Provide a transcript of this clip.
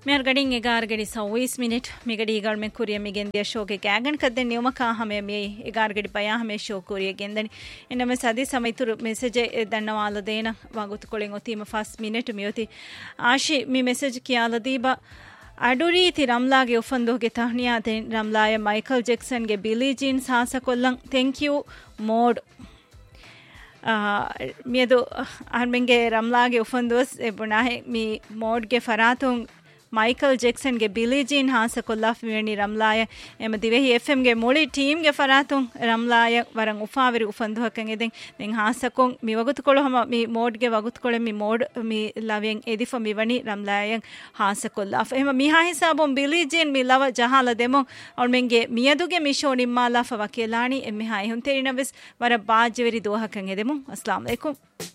मेर गडिंग 11:20 मिनट मिगड़ी गड़ में कुरिय मिगेंदिया शो के कैगन कद्दे न्यूमका हमें मे 11:50 हमें शो कुरिय गेंदनी इनमें सदी समय तुर मैसेज दन्नवाल देना वागुत कोलिंग ओतीम फर्स्ट मिनट मियोती आशी मी मैसेज कियाल दीबा ಅಡುರೀತಿ ರಮ್ಲಾಗೆ ಒಫಂದೋಗೆ ತಹ್ನಿಯಾತೆ ರಮ್ಲಾಯ Michael ಜೆಕ್ಸನ್ಗೆ ಬಿಲಿ gene ಸಾಸ Kollam thank you mode ಮಿಯದು ಅರ್ಮೆಂಗೆ ರಮ್ಲಾಗೆ ಒಫಂದೋಸ್ ಎಬುನಾಹೆ ಮಿ ಮೋಡ್ಗೆ ಫರಾತುಂ ಮೈಕಲ್ ಜೆಕ್ಸನ್ಗೆ ಬಿಲಿ ಜೀನ್ ಹಾಸ ಕೊಲ್ಲಾಫ್ ಮಿಯಣಿ ರಮ್ಲಾಯ ಎಮ ದಿವೆಹಿ ಎಫ್ಎಂಗೆ ಮುಳಿ ಟೀಮ್ಗೆ ಫರಾತುಂ ರಮ್ಲಾಯ ವರಂ ಉಫಾವಿರಿ ಉಫಂದೋಹಕಂ ಎದೆಂ ದೆಂ ಹಾಸಕೊಂ ಮಿ ವಗುತುಕೊಳು ಹಮ ಮಿ ಮೋಡ್ಗೆ ವಗುತುಕೊಳೆ ಮಿ ಮೋಡ್ ಮಿ ಲವೆಂ ಎದಿಫ ಮಿ ವಣಿ ರಮ್ಲಾಯ ಹಾಸ ಕೊಲ್ಲಾಫ್ ಎಮ ಮಿ ಹಾ ಹಿಸಾಬೊಂ ಬಿಲಿ ಜೀನ್ ಮಿ ಲವ ಜಹಾಲ ದೆಮೊ ಅವ್ರ ಮೆಂಗೆ ಮಿಯದುಗೆ ಮಿಶೋ ನಿಮ್ಮಾಲಾಫ ವಕೇಲಾಣಿ ಎಮ್ಮಿ ಹಾ ಹುಂತೆರಿನವೆಸ್ ವರ ಬಾಜೆವರಿ ದೋಹಕಂ ಎದೆಮೊ ಅಸ್ಲಾಂ ಅಲೈಕುಂ